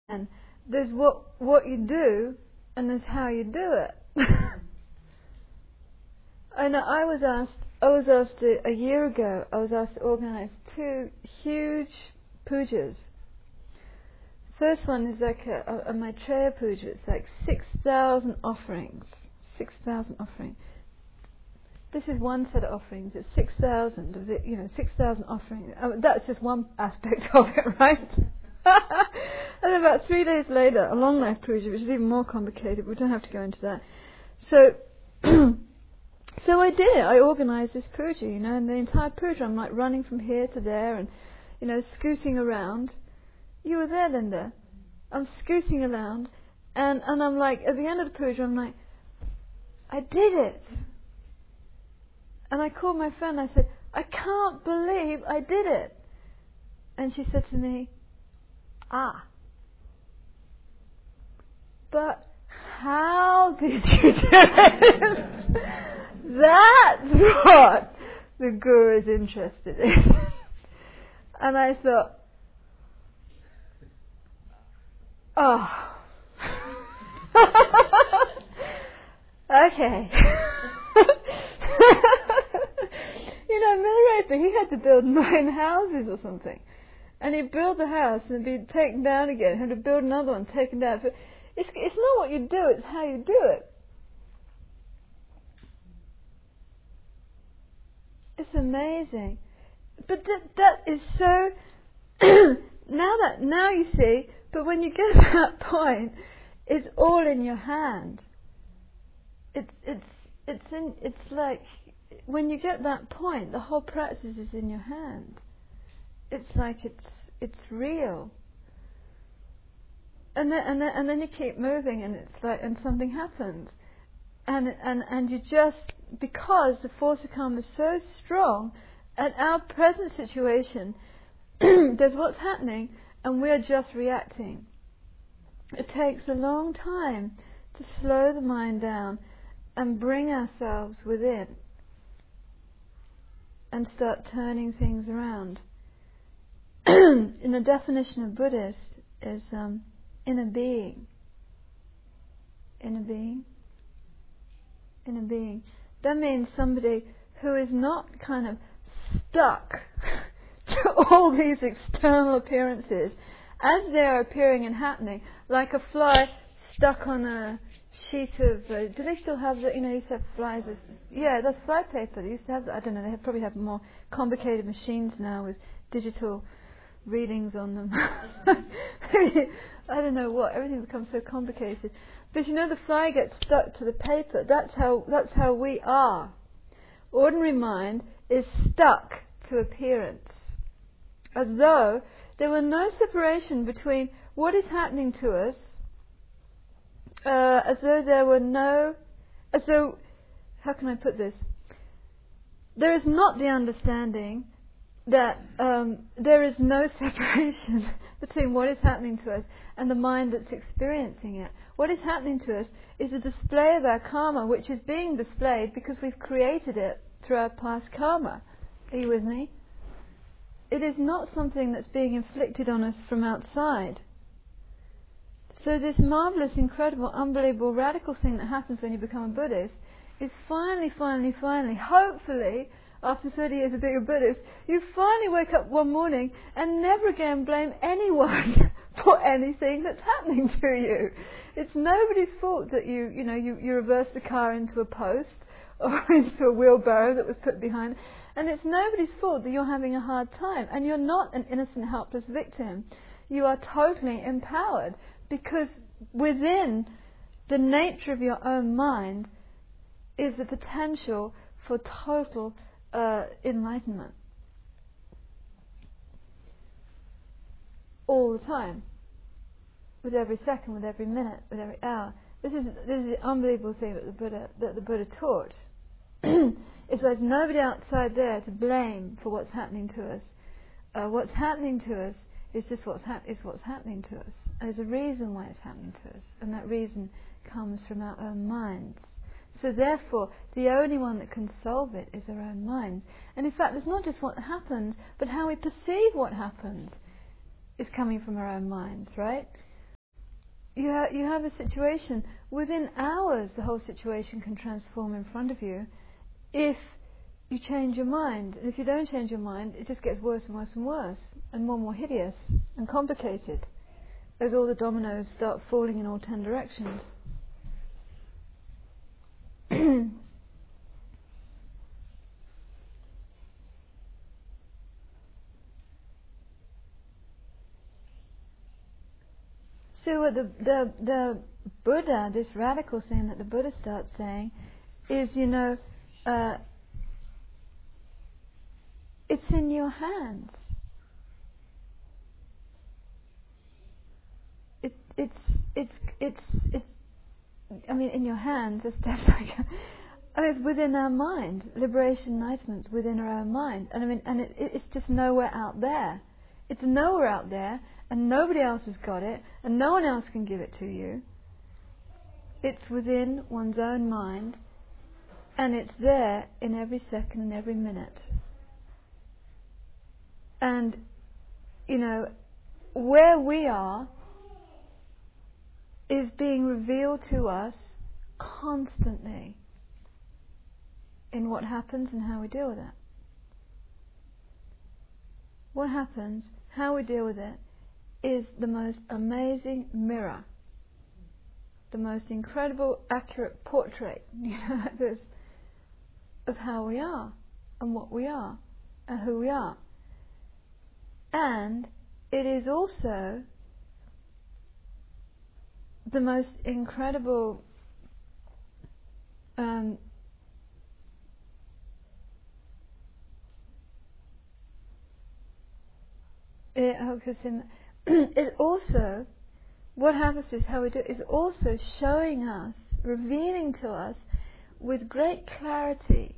And there's what you do, and there's how you do it. I know. I was asked a year ago. I was asked to organise 2 huge pujas. First one is like a Maitreya puja. It's like 6,000 offerings. 6,000 offerings. This is one set of offerings. It's 6,000. 6,000 offerings. That's just one aspect of it, right? And about 3 days later, a long life puja, which is even more complicated. We don't have to go into that. So, so I did. I organised this puja, and the entire puja, I'm like running from here to there, and scooting around. You were there, Linda. I'm scooting around, and I'm like, at the end of the puja, I'm like, I did it. And I called my friend. I said, I can't believe I did it. And she said to me, but how did you do it? That's what the Guru is interested in. And I thought, okay. Milarepa, he had to build 9 houses or something. And he'd build the house and be taken down again. Had to build another one, taken down. But it's not what you do, it's how you do it. It's amazing. But that is so... now you see, but when you get to that point, it's all in your hand. It's like... When you get that point, the whole practice is in your hand. It's like it's real. And then you keep moving, and it's like, and something happens, and you just, because the force of karma is so strong, at our present situation, there's what's happening, and we're just reacting. It takes a long time to slow the mind down and bring ourselves within and start turning things around. In the definition of Buddhist is inner being. Inner being. Inner being. That means somebody who is not kind of stuck to all these external appearances as they're appearing and happening, like a fly stuck on a sheet of... do they still have that? You used to have flies. That's fly paper. They used to have that. I don't know. They probably have more complicated machines now with digital readings on them. I don't know what. Everything becomes so complicated. But the fly gets stuck to the paper. That's how we are. Ordinary mind is stuck to appearance, as though there were no separation between what is happening to us. As though, how can I put this? There is not the understanding that there is no separation between what is happening to us and the mind that's experiencing it. What is happening to us is a display of our karma, which is being displayed because we've created it through our past karma. Are you with me? It is not something that's being inflicted on us from outside. So this marvellous, incredible, unbelievable, radical thing that happens when you become a Buddhist is finally, hopefully, after 30 years of being a Buddhist, you finally wake up one morning and never again blame anyone for anything that's happening to you. It's nobody's fault that you reversed the car into a post or into a wheelbarrow that was put behind. And it's nobody's fault that you're having a hard time. And you're not an innocent, helpless victim. You are totally empowered. Because within the nature of your own mind is the potential for total enlightenment. All the time. With every second, with every minute, with every hour. This is the unbelievable thing that the Buddha taught. It's like nobody outside there to blame for what's happening to us. What's happening to us is just what's happening to us. And there's a reason why it's happening to us, and that reason comes from our own minds. So therefore, the only one that can solve it is our own minds. And in fact, it's not just what happens, but how we perceive what happens is coming from our own minds, right? you have a situation, within hours the whole situation can transform in front of you if you change your mind. And if you don't change your mind, it just gets worse and worse and worse, and more hideous and complicated, as all the dominoes start falling in all 10 directions. So what the Buddha, this radical thing that the Buddha starts saying is, it's in your hands. It's I mean, in your hands, it's it's within our mind. Liberation, enlightenment's within our own mind. And I mean, and it's just nowhere out there. It's nowhere out there, and nobody else has got it, and no one else can give it to you. It's within one's own mind, and it's there in every second and every minute. And, where we are is being revealed to us constantly in what happens and how we deal with it. What happens, how we deal with it, is the most amazing mirror, the most incredible, accurate portrait, of how we are, and what we are, and who we are. And it is also the most incredible it also, what happens is, how we do it, is also showing us, revealing to us with great clarity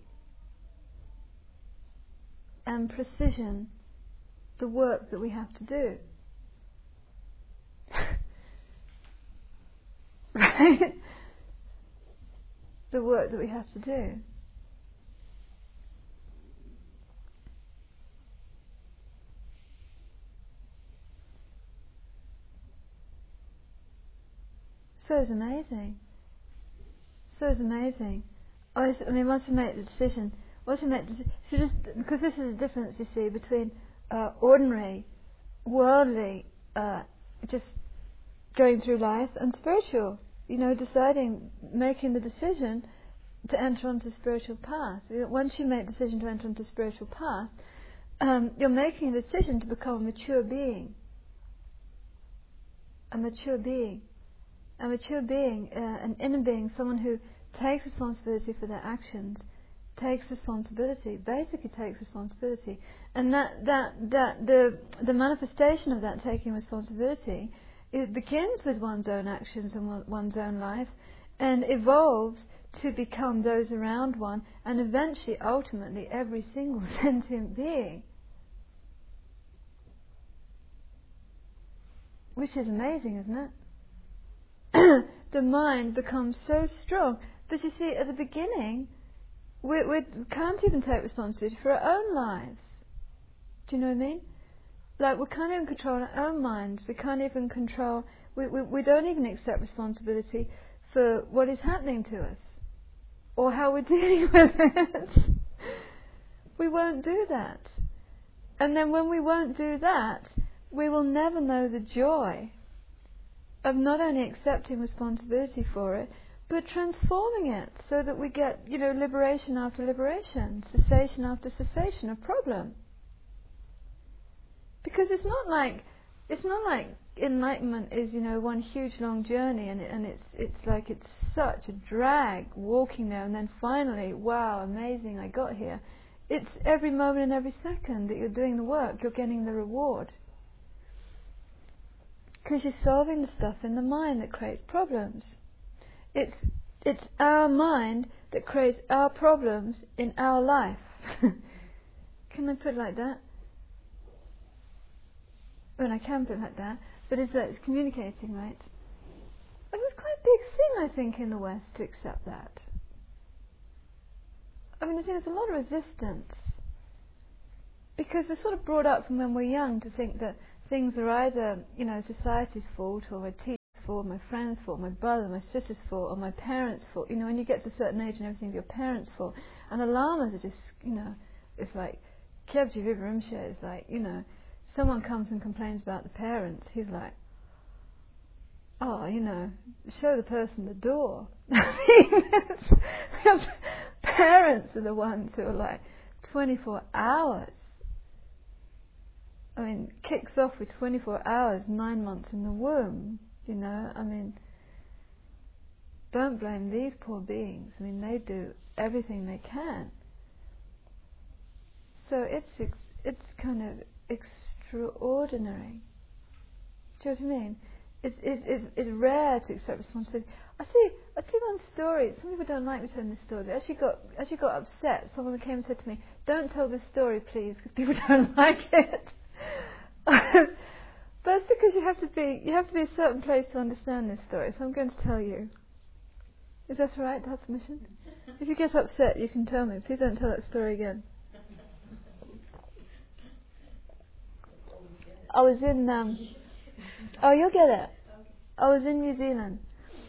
and precision the work that we have to do. Right? The work that we have to do. So it's amazing. Once we make the decision, because this is the difference, you see, between ordinary, worldly, just going through life, and spiritual. Making the decision to enter onto spiritual path. Once you make the decision to enter onto spiritual path, you're making a decision to become a mature being. An inner being, someone who takes responsibility for their actions, basically takes responsibility, and that the manifestation of that taking responsibility, it begins with one's own actions and one's own life, and evolves to become those around one, and eventually, ultimately, every single sentient being. Which is amazing, isn't it? The mind becomes so strong. But you see, at the beginning, we can't even take responsibility for our own lives. Do you know what I mean? Like, we can't even control our own minds. We can't even control... We don't even accept responsibility for what is happening to us, or how we're dealing with it. We won't do that. And then when we won't do that, we will never know the joy of not only accepting responsibility for it, but transforming it so that we get, liberation after liberation, cessation after cessation of problem. Because it's not like enlightenment is, one huge long journey, and it's like it's such a drag walking there, and then finally, wow, amazing, I got here. It's every moment and every second that you're doing the work, you're getting the reward. Because you're solving the stuff in the mind that creates problems. It's our mind that creates our problems in our life. Can I put it like that? Well, I can put it like that, but it's communicating, right? And it's quite a big thing, I think, in the West to accept that. I mean, there's a lot of resistance. Because we're sort of brought up from when we're young to think that things are either, society's fault or a teacher's fault, my friend's fault, my brother, my sister's fault, or my parents' fault. When you get to a certain age and everything's your parents' fault. And the lamas are just, it's like, Kyabji Rimsha is like, someone comes and complains about the parents, he's like, show the person the door. Parents are the ones who are like 24 hours. Kicks off with 24 hours, 9 months in the womb. Don't blame these poor beings. They do everything they can. So it's kind of extraordinary. Do you know what I mean? It's rare to accept responsibility. I see one story. Some people don't like me telling this story. I actually got upset. Someone came and said to me, "Don't tell this story, please, because people don't like it." But it's because you have to be a certain place to understand this story. So I'm going to tell you. Is that all right? To have permission? If you get upset, you can tell me. Please don't tell that story again. I was in. Oh, you'll get it. I was in New Zealand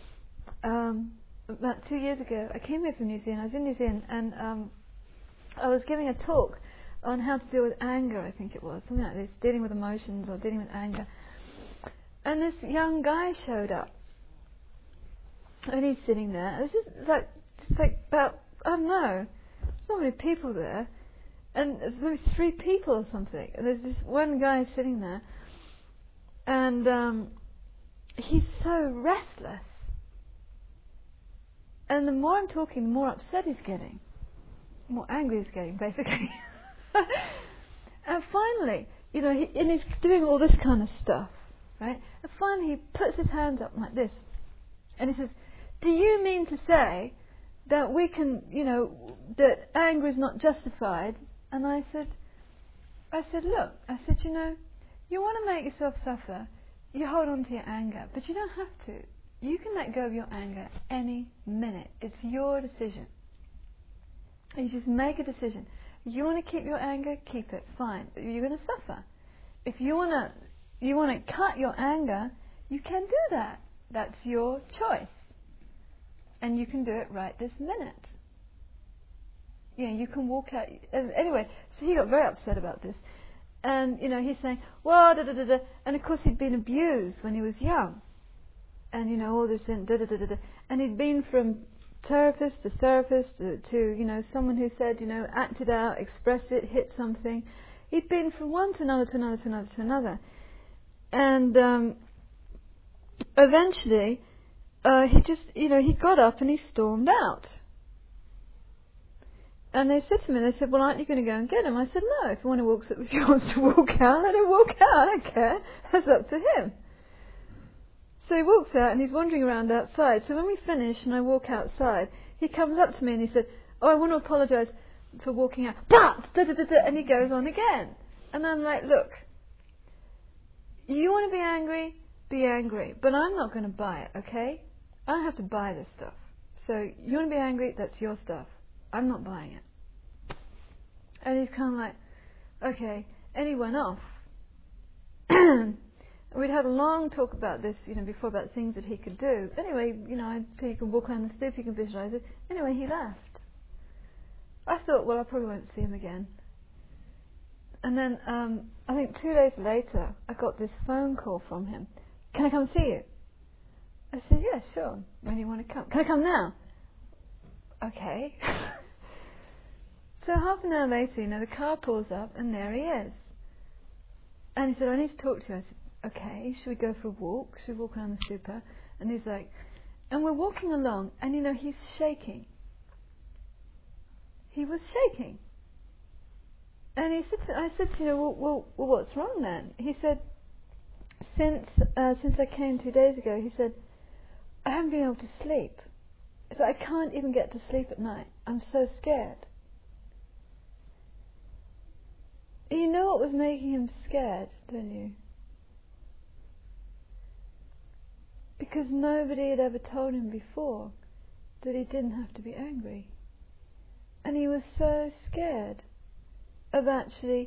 about 2 years ago. I came here from New Zealand. I was in New Zealand, and I was giving a talk on how to deal with anger. I think it was something like this, dealing with emotions or dealing with anger. And this young guy showed up, and he's sitting there. This is like about, I don't know, there's not many people there, and there's maybe 3 people or something. And there's this one guy sitting there. And he's so restless. And the more I'm talking, the more upset he's getting. The more angry he's getting, basically. And finally, and he's doing all this kind of stuff, right? And finally he puts his hands up like this. And he says, "Do you mean to say that we can, that anger is not justified?" And I said, "Look," you want to make yourself suffer, you hold on to your anger, but you don't have to. You can let go of your anger any minute. It's your decision. You just make a decision. You want to keep your anger, keep it, fine. But you're going to suffer. If you want to cut your anger, you can do that. That's your choice. And you can do it right this minute. You can walk out. Anyway, so he got very upset about this. And, he's saying, well, da-da-da-da. And, of course, he'd been abused when he was young. And, all this, and da-da-da-da-da. And he'd been from therapist to someone who said, act it out, express it, hit something. He'd been from one to another, to another, to another, to another. And eventually, he just, he got up and he stormed out. And they said to me, well, aren't you going to go and get him? I said, no, if he wants to walk out, let him walk out. I don't care. That's up to him. So he walks out and he's wandering around outside. So when we finish and I walk outside, he comes up to me and he said, "Oh, I want to apologise for walking out. But, da-da-da-da," and he goes on again. And I'm like, look, you want to be angry, but I'm not going to buy it, okay? I don't have to buy this stuff. So you want to be angry, that's your stuff. I'm not buying it. And he's kind of like, okay. And he went off. We'd had a long talk about this, before, about things that he could do. Anyway, I said you can walk around the stoop, you can visualize it. Anyway, he left. I thought, well, I probably won't see him again. And then, I think 2 days later, I got this phone call from him. "Can I come see you?" I said, "Yeah, sure. When do you want to come?" "Can I come now?" Okay. So half an hour later, the car pulls up and there he is. And he said, "I need to talk to you." I said, "Okay, should we go for a walk? Should we walk around the super?" And he's like, and we're walking along and he's shaking. He was shaking. And I said to him, well, what's wrong then? He said, since I came 2 days ago, he said, I haven't been able to sleep. So I can't even get to sleep at night. I'm so scared. You know what was making him scared, don't you? Because nobody had ever told him before that he didn't have to be angry. And he was so scared of actually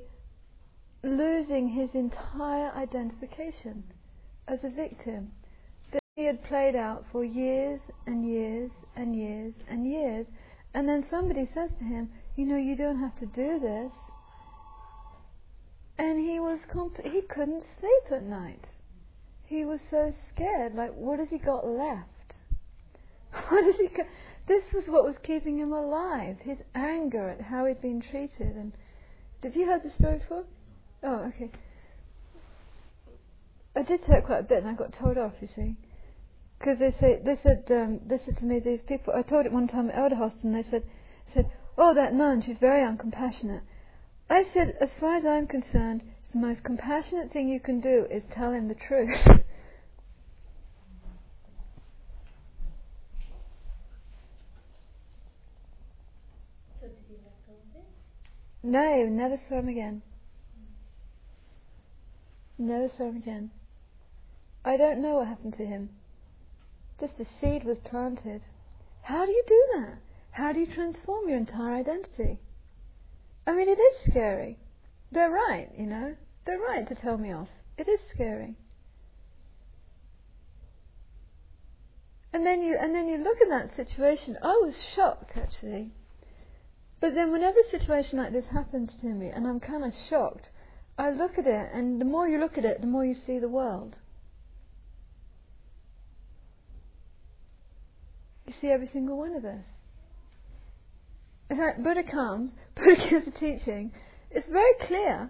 losing his entire identification as a victim that he he had played out for years and years and years and years. And then somebody says to him, you don't have to do this. And he he couldn't sleep at night. He was so scared. Like, what has he got left? What has he got? This was what was keeping him alive. His anger at how he'd been treated. And did you heard the story before? Oh, okay. I did say it quite a bit, and I got told off. You see, because they said to me, these people. I told it one time at Elder Hostel, and they said, "Oh, that nun, she's very uncompassionate." I said, as far as I'm concerned, the most compassionate thing you can do is tell him the truth. So did he let go of it? No, never saw him again. Never saw him again. I don't know what happened to him. Just a seed was planted. How do you do that? How do you transform your entire identity? I mean, it is scary. They're right, They're right to tell me off. It is scary. And then you look at that situation. I was shocked, actually. But then whenever a situation like this happens to me, and I'm kind of shocked, I look at it, and the more you look at it, the more you see the world. You see every single one of us. It's like Buddha comes, Buddha gives a teaching. It's very clear.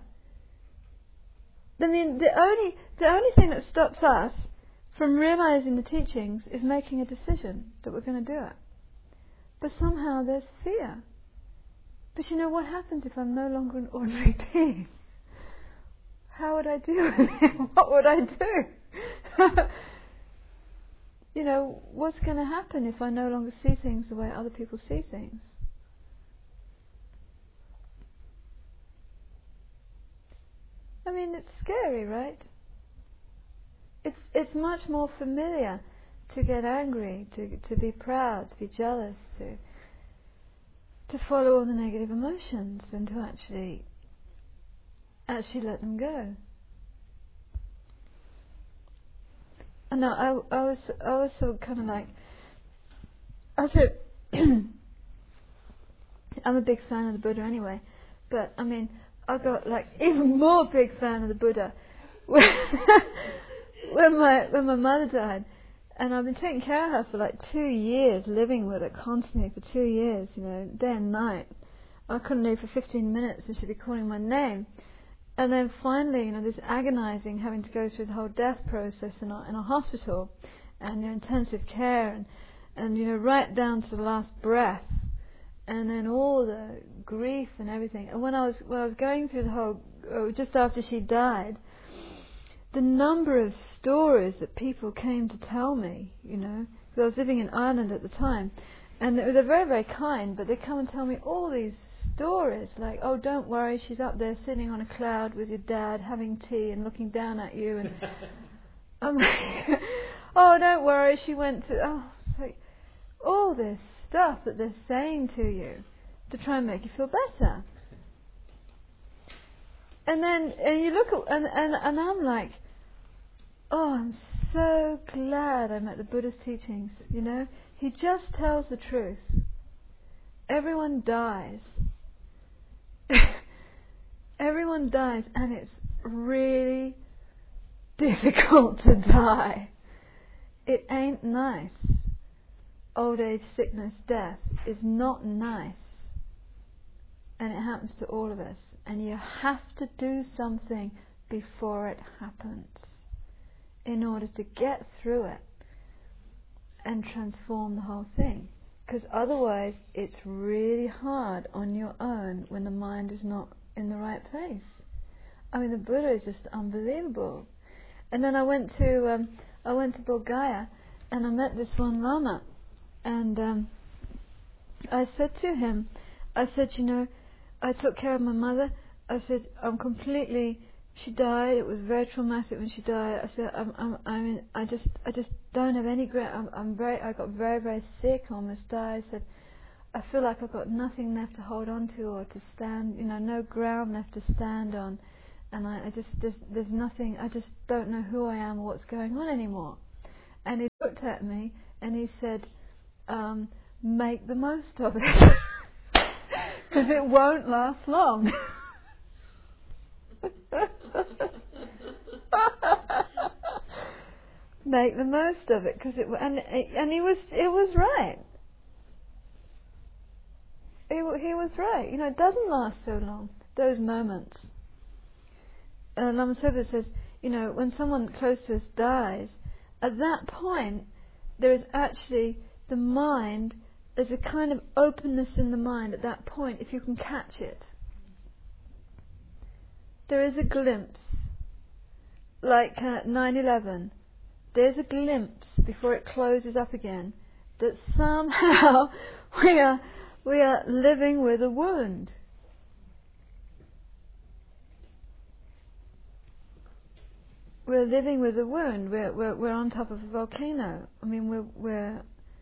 I mean, the only thing that stops us from realizing the teachings is making a decision that we're going to do it. But somehow there's fear. But what happens if I'm no longer an ordinary being? How would I do it? What would I do? What's going to happen if I no longer see things the way other people see things? I mean, it's scary, right? It's much more familiar to get angry, to be proud, to be jealous, to follow all the negative emotions, than to actually let them go. And now I was so kind of like, I said, I'm a big fan of the Buddha anyway, but I mean, I got like even more big fan of the Buddha when my mother died, and I've been taking care of her for like 2 years, living with her constantly for 2 years, day and night. I couldn't leave for 15 minutes, and she'd be calling my name. And then finally, this agonizing, having to go through the whole death process in a hospital, and intensive care, and right down to the last breath, and then all the grief and everything. And when I was going through the whole, just after she died, the number of stories that people came to tell me, because I was living in Ireland at the time, and they're very, very kind, but they come and tell me all these stories, like, oh, don't worry, she's up there sitting on a cloud with your dad having tea and looking down at you, and I'm like, oh, don't worry, she went to, it's like, all this stuff that they're saying to you to try and make you feel better. And then you look at, and I'm like, oh, I'm so glad I met the Buddha's teachings, He just tells the truth. Everyone dies. Everyone dies, and it's really difficult to die. It ain't nice. Old age, sickness, death is not nice. And it happens to all of us. And you have to do something before it happens in order to get through it and transform the whole thing. Because otherwise it's really hard on your own when the mind is not in the right place. I mean, the Buddha is just unbelievable. And then I went to Bodh Gaya, and I met this one Lama, and I said to him, I said, I took care of my mother. I said, she died. It was very traumatic when she died. I said, I just don't have any I got very, very sick, almost died. I said, I feel like I've got nothing left to hold on to or to stand, no ground left to stand on, and there's nothing. I just don't know who I am or what's going on anymore. And he looked at me and he said, make the most of it. Because it won't last long. Make the most of it, because it was right. He was right. It doesn't last so long. Those moments. Lama Zopa says, when someone close to us dies, at that point there is actually the mind. There's a kind of openness in the mind at that point, if you can catch it. There is a glimpse, like 9/11. There's a glimpse before it closes up again that somehow we are living with a wound. We're living with a wound. We're on top of a volcano. I mean, we're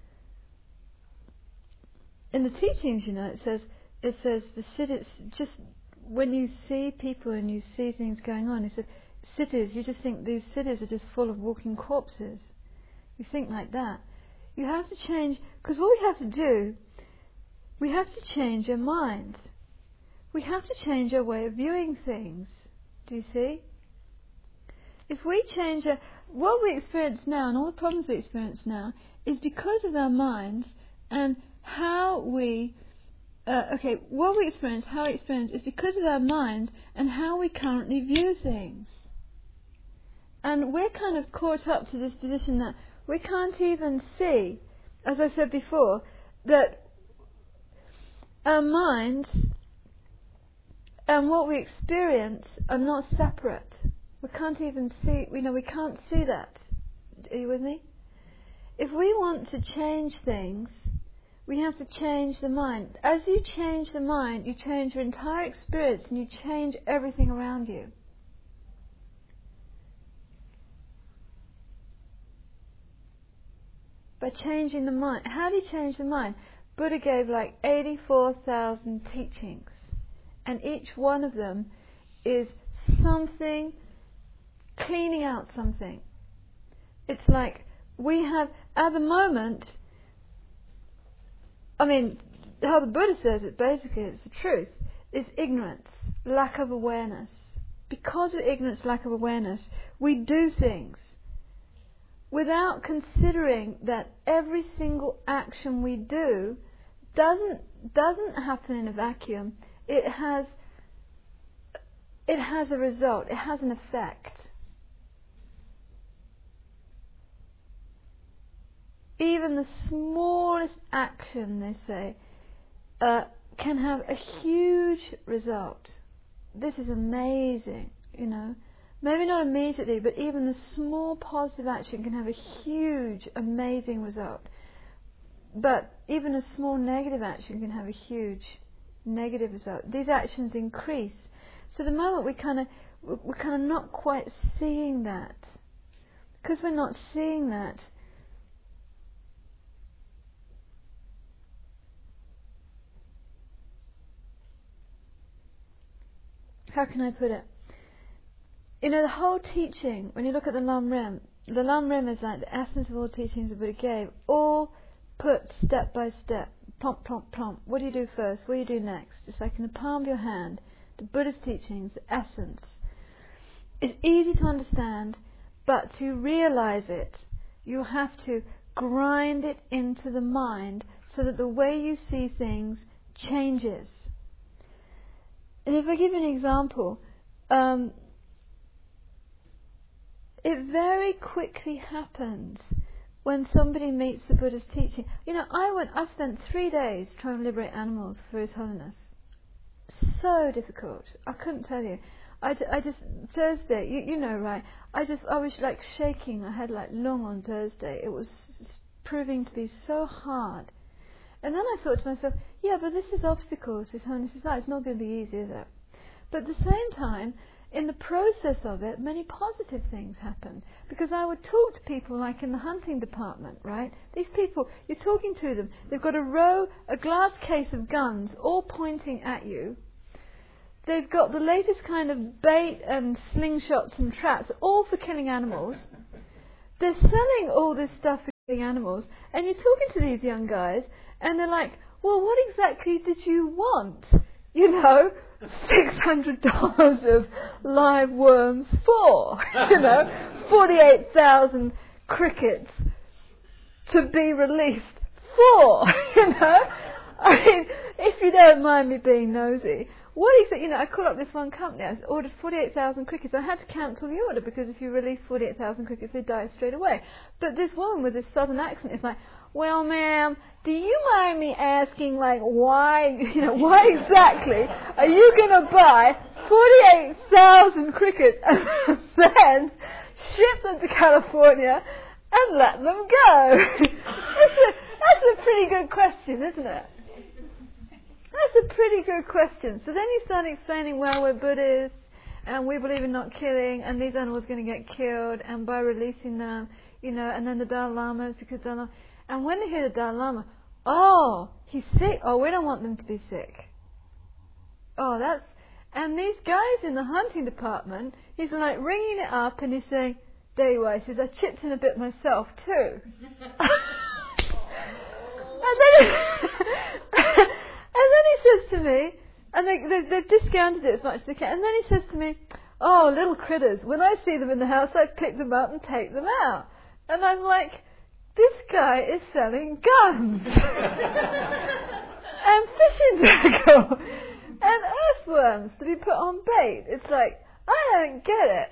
in the teachings. It says the cities. Just when you see people and you see things going on, it says cities. You just think these cities are just full of walking corpses. You think like that. You have to change, because what we have to do, we have to change our minds. We have to change our way of viewing things. Do you see? If we change what we experience now and all the problems we experience now is because of our minds and how we what we experience, how we experience is because of our minds and how we currently view things. And we're kind of caught up to this position that we can't even see, as I said before, that our minds and what we experience are not separate. We can't even see, we can't see that. Are you with me? If we want to change things, we have to change the mind. As you change the mind, you change your entire experience and you change everything around you. By changing the mind. How do you change the mind? Buddha gave like 84,000 teachings. And each one of them is something, cleaning out something. It's like we have, at the moment, I mean, how the Buddha says it, basically, it's the truth, is ignorance, lack of awareness. Because of ignorance, lack of awareness, we do things without considering that every single action we do doesn't happen in a vacuum. It has a result. It has an effect. Even the smallest action, they say, can have a huge result. This is amazing, Maybe not immediately, but even a small positive action can have a huge, amazing result. But even a small negative action can have a huge negative result. These actions increase. So the moment we're kind of not quite seeing that. Because we're not seeing that, how can I put it? The whole teaching, when you look at the Lam Rim is like the essence of all the teachings the Buddha gave, all put step by step, prompt, prompt, prompt. What do you do first? What do you do next? It's like in the palm of your hand, the Buddha's teachings, the essence. It's easy to understand, but to realize it, you have to grind it into the mind so that the way you see things changes. And if I give you an example, it very quickly happens when somebody meets the Buddha's teaching. I spent 3 days trying to liberate animals for His Holiness. So difficult. I couldn't tell you. I just Thursday, right? I was like shaking. I had like lung on Thursday. It was proving to be so hard. And then I thought to myself, yeah, but this is obstacles. His Holiness is it's not going to be easy, is it? But at the same time, in the process of it, many positive things happen. Because I would talk to people like in the hunting department, right? These people, you're talking to them, they've got a glass case of guns all pointing at you. They've got the latest kind of bait and slingshots and traps, all for killing animals. they're selling all this stuff for killing animals, and you're talking to these young guys, and they're like, well, what exactly did you want? You know, $600 of live worms for, 48,000 crickets to be released for, I mean, if you don't mind me being nosy, what is it, I called up this one company, I ordered 48,000 crickets. I had to cancel the order because if you release 48,000 crickets, they die straight away. But this woman with this southern accent is like, well, ma'am, do you mind me asking, why exactly are you going to buy 48,000 crickets and then ship them to California and let them go? That's a pretty good question, isn't it? That's a pretty good question. So then you start explaining, well, we're Buddhists and we believe in not killing, and these animals are going to get killed, and by releasing them, and then the Dalai Lama is because Dalai Lama. And when they hear the Dalai Lama, oh, he's sick. Oh, we don't want them to be sick. And these guys in the hunting department, he's like ringing it up and he's saying, there you are, he says, I chipped in a bit myself too. And then he says to me, and they've discounted it as much as they can, and then he says to me, oh, little critters, when I see them in the house, I pick them up and take them out. And I'm like, this guy is selling guns and fishing tackle and earthworms to be put on bait. It's like, I don't get it.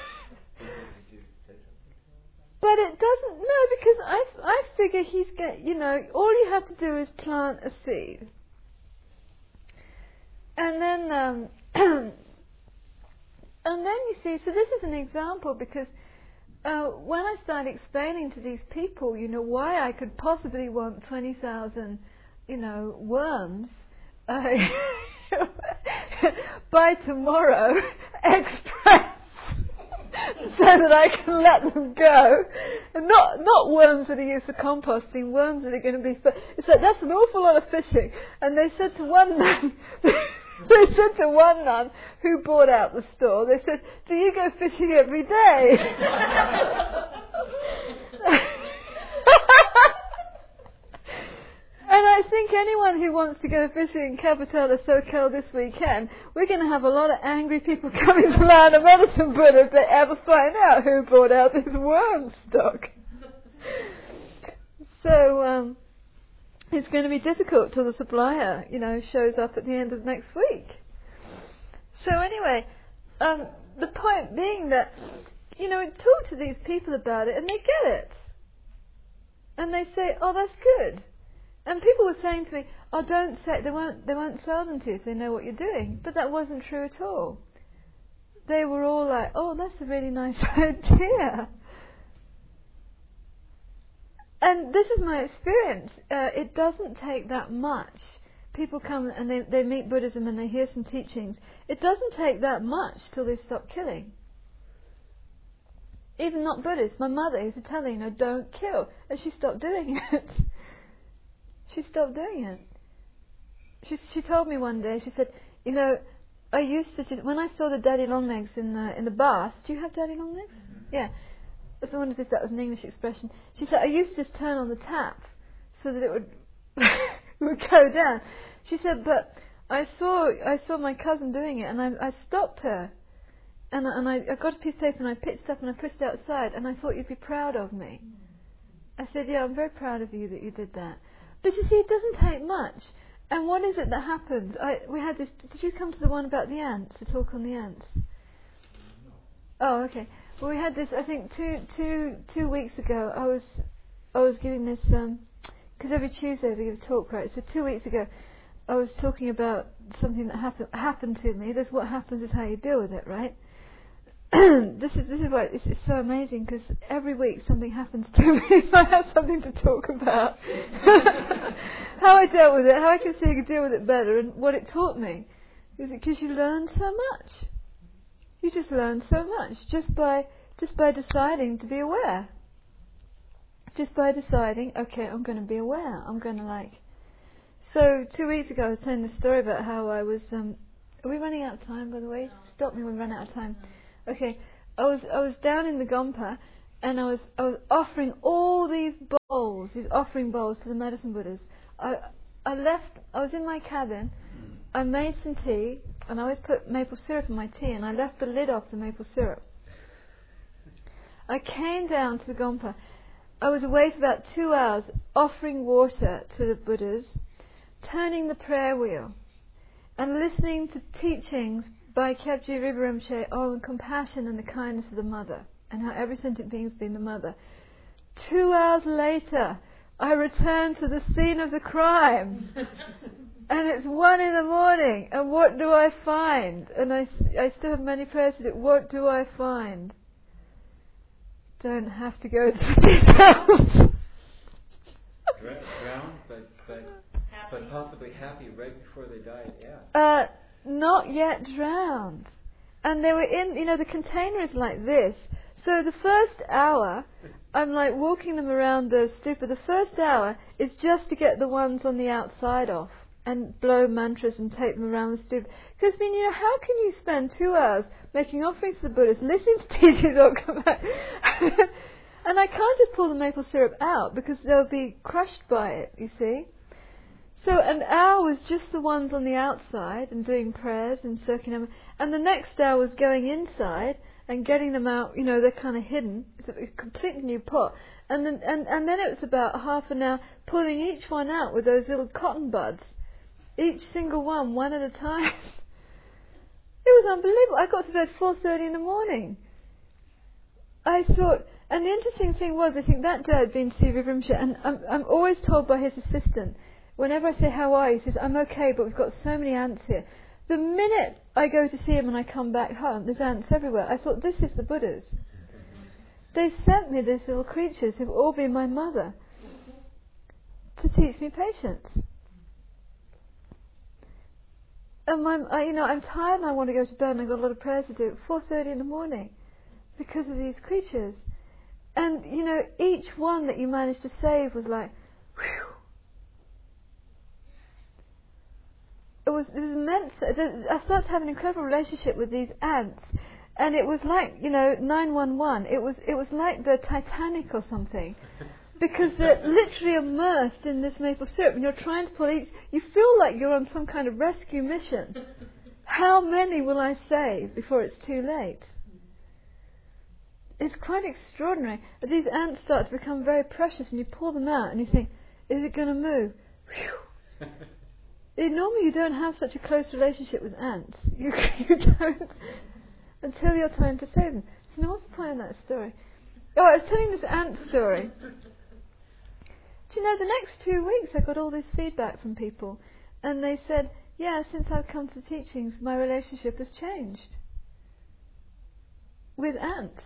But it doesn't, no, because I figure he's all you have to do is plant a seed. And then, and then you see, so this is an example because when I started explaining to these people, why I could possibly want 20,000, worms by tomorrow, express, so that I can let them go, and not worms that are used for composting, worms that are going to be. It's like that's an awful lot of fishing. And they said to one man. They said to one nun who bought out the store, they said, do you go fishing every day? And I think anyone who wants to go fishing in Capitol or SoCal this weekend, we're going to have a lot of angry people coming to Land of Medicine Buddha if they ever find out who bought out this worm stock. So, it's going to be difficult till the supplier, shows up at the end of next week. So anyway, the point being that, talk to these people about it and they get it. And they say, oh, that's good. And people were saying to me, oh, don't say, they won't sell them to you if they know what you're doing. But that wasn't true at all. They were all like, oh, that's a really nice idea. And this is my experience. It doesn't take that much. People come and they meet Buddhism and they hear some teachings. It doesn't take that much till they stop killing. Even not Buddhists. My mother used to tell her, don't kill. And she stopped doing it. She stopped doing it. She told me one day, she said, I used to, when I saw the daddy long legs in the bath, do you have daddy long legs? Mm-hmm. Yeah. I wondered if that was an English expression. She said, I used to just turn on the tap so that it would would go down. She said, but I saw my cousin doing it and I stopped her. And I got a piece of paper and I pitched up and I pushed it outside and I thought you'd be proud of me. I said, yeah, I'm very proud of you that you did that. But you see, it doesn't take much. And what is it that happens? We had this, did you come to the one about the ants, the talk on the ants? Oh, okay. Well, we had this, I think, two weeks ago. I was giving this, because every Tuesday I give a talk, right? So 2 weeks ago, I was talking about something that happened to me. This what happens is how you deal with it, right? This is why it's so amazing, because every week something happens to me. I have something to talk about. How I dealt with it, how I can see I can deal with it better, and what it taught me. Is it because you learn so much? You just learn so much just by deciding to be aware. Just by deciding, okay, I'm going to be aware. I'm going to So 2 weeks ago, I was telling the story about how I was. Are we running out of time, by the way? Stop me when we run out of time. Okay, I was down in the Gompa, and I was offering all these offering bowls to the medicine Buddhas. I was in my cabin, I made some tea, and I always put maple syrup in my tea, and I left the lid off the maple syrup. I came down to the Gompa. I was away for about 2 hours, offering water to the Buddhas, turning the prayer wheel, and listening to teachings by Kyabji Rinpoche Rinpoche on compassion and the kindness of the mother, and how every sentient being has been the mother. 2 hours later, I returned to the scene of the crime. And it's 1 a.m, and what do I find? And I still have many prayers to do. What do I find? Don't have to go into details. Drowned, but possibly happy right before they died, yeah. Not yet drowned. And they were in, the container is like this. So the first hour, I'm like walking them around the stupa. The first hour is just to get the ones on the outside off and blow mantras and take them around the stupa. Because, how can you spend 2 hours making offerings to the Buddhas, listening to teachings all come back? And I can't just pull the maple syrup out because they'll be crushed by it, you see. So an hour was just the ones on the outside and doing prayers and soaking them. And the next hour was going inside and getting them out, they're kind of hidden. It's a completely new pot. And then it was about half an hour pulling each one out with those little cotton buds. Each single one at a time. It was unbelievable. I got to bed 4:30 in the morning. I thought, and the interesting thing was, I think that day I'd been to see Rinpoche, and I'm always told by his assistant, whenever I say, how are you? He says, I'm okay, but we've got so many ants here. The minute I go to see him and I come back home, there's ants everywhere. I thought, this is the Buddhas. They've sent me these little creatures who've all been my mother to teach me patience. And I'm tired and I want to go to bed and I've got a lot of prayers to do at 4:30 in the morning because of these creatures. And, each one that you managed to save was like, whew. It was immense. I started to have an incredible relationship with these ants, and it was like 911. It was like the Titanic or something, because they're literally immersed in this maple syrup, and you're trying to pull each. You feel like you're on some kind of rescue mission. How many will I save before it's too late? It's quite extraordinary. These ants start to become very precious, and you pull them out, and you think, is it going to move? Whew. Normally you don't have such a close relationship with ants. You don't until you're trying to save them. So now what's the point of that story? Oh, I was telling this ant story. Do you know, the next 2 weeks I got all this feedback from people, and they said, yeah, since I've come to the teachings, my relationship has changed. With ants.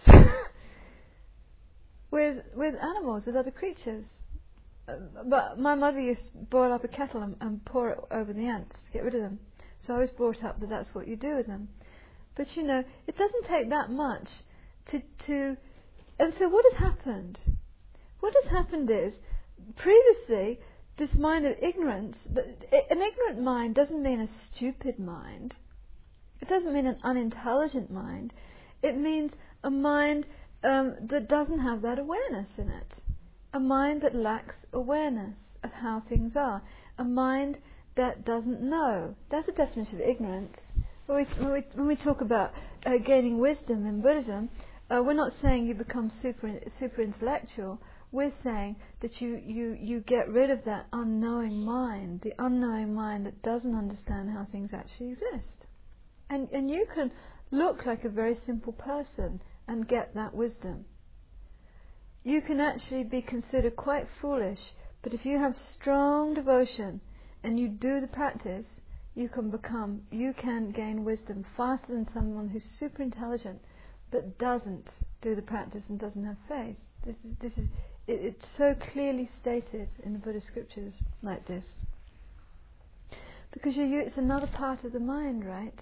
with animals, with other creatures. But my mother used to boil up a kettle and pour it over the ants to get rid of them. So I was brought up that that's what you do with them. But it doesn't take that much to. And so what has happened? What has happened is, previously, this mind of ignorance, an ignorant mind doesn't mean a stupid mind. It doesn't mean an unintelligent mind. It means a mind that doesn't have that awareness in it. A mind that lacks awareness of how things are. A mind that doesn't know. That's the definition of ignorance. When we talk about gaining wisdom in Buddhism, we're not saying you become super intellectual. We're saying that you get rid of that unknowing mind, the unknowing mind that doesn't understand how things actually exist. And you can look like a very simple person and get that wisdom. You can actually be considered quite foolish, but if you have strong devotion and you do the practice, you can gain wisdom faster than someone who's super intelligent but doesn't do the practice and doesn't have faith. It's so clearly stated in the Buddhist scriptures like this. Because it's another part of the mind, right?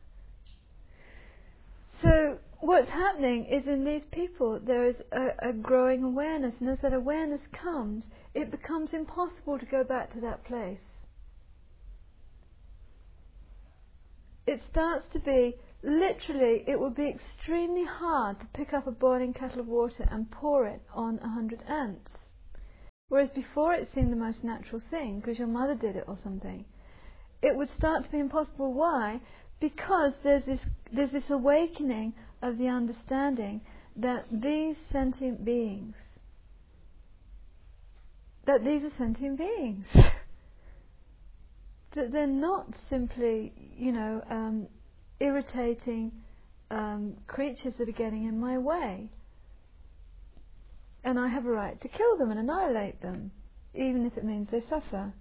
So what's happening is, in these people there is a growing awareness, and as that awareness comes, it becomes impossible to go back to that place. It starts to be literally, it would be extremely hard to pick up a boiling kettle of water and pour it on 100 ants. Whereas before it seemed the most natural thing, because your mother did it or something. It would start to be impossible. Why? Because there's this awakening of the understanding that these are sentient beings. That they're not simply, irritating creatures that are getting in my way. And I have a right to kill them and annihilate them, even if it means they suffer.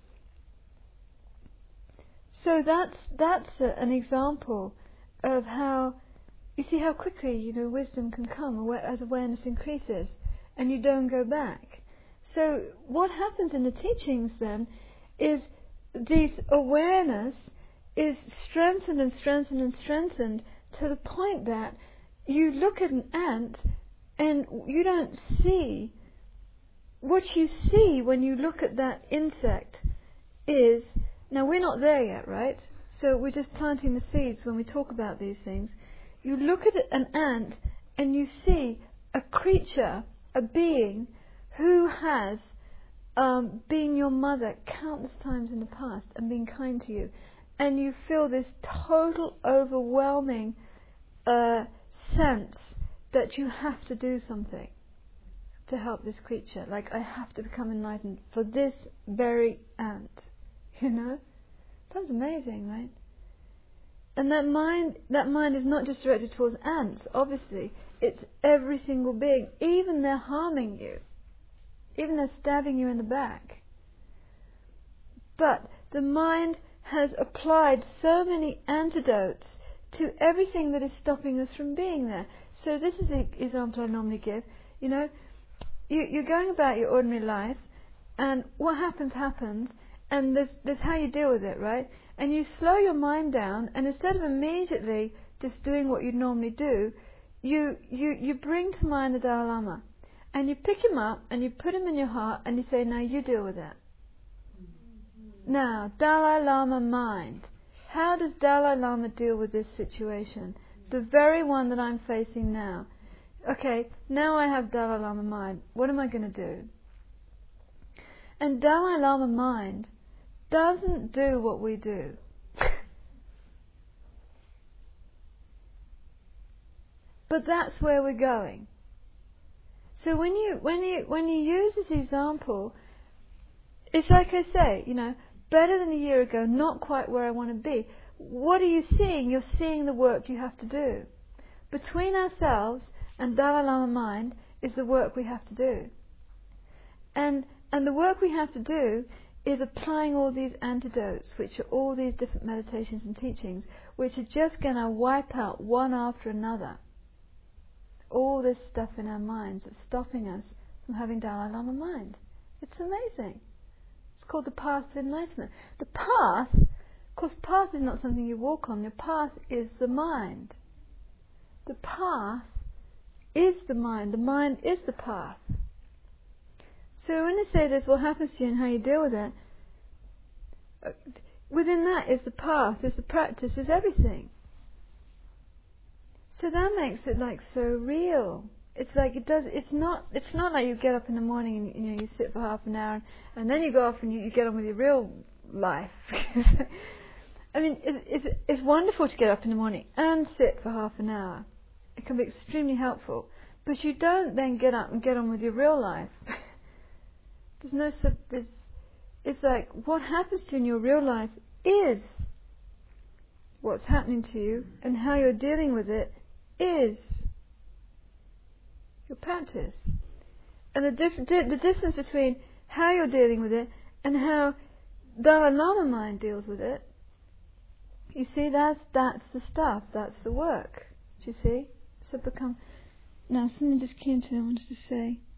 So that's an example of how, you see how quickly, wisdom can come as awareness increases, and you don't go back. So what happens in the teachings then is this awareness is strengthened and strengthened and strengthened to the point that you look at an ant and you don't see. What you see when you look at that insect is, now we're not there yet, right? So we're just planting the seeds when we talk about these things. You look at an ant and you see a creature, a being who has been your mother countless times in the past and been kind to you. And you feel this total overwhelming sense that you have to do something to help this creature. Like, I have to become enlightened for this very ant. That's amazing, right? And that mind is not just directed towards ants, obviously. It's every single being. Even they're harming you. Even they're stabbing you in the back. But the mind has applied so many antidotes to everything that is stopping us from being there. So this is the example I normally give. You're going about your ordinary life, and what happens, and there's how you deal with it, right? And you slow your mind down, and instead of immediately just doing what you'd normally do, you bring to mind the Dalai Lama, and you pick him up, and you put him in your heart, and you say, now you deal with it. Now, Dalai Lama mind. How does Dalai Lama deal with this situation? The very one that I'm facing now. Okay, now I have Dalai Lama mind. What am I going to do? And Dalai Lama mind doesn't do what we do. But that's where we're going. So when you use this example, it's like I say, better than a year ago, not quite where I want to be. What are you seeing? You're seeing the work you have to do. Between ourselves and Dalai Lama mind is the work we have to do. And the work we have to do is applying all these antidotes, which are all these different meditations and teachings, which are just going to wipe out one after another all this stuff in our minds that's stopping us from having Dalai Lama mind. It's amazing. It's called the path to enlightenment. The path, of course, path is not something you walk on. The path is the mind. The path is the mind. The mind is the path. So when they say this, what happens to you and how you deal with it, within that is the path, is the practice, is everything. So that makes it like so real. It's like it does. It's not like you get up in the morning and you sit for half an hour and then you go off and you get on with your real life. I mean, it's wonderful to get up in the morning and sit for half an hour. It can be extremely helpful, but you don't then get up and get on with your real life. It's like what happens to you in your real life is what's happening to you, and how you're dealing with it is your practice. And the difference between how you're dealing with it and how Dalai Lama mind deals with it, you see, that's the stuff, that's the work. Do you see? So now something just came to me I wanted to say.